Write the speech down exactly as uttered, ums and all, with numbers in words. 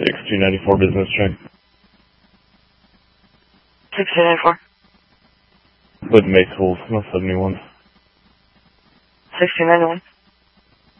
sixteen ninety-four business check. sixteen ninety-four. With May School, no seventy-one. sixteen ninety-one.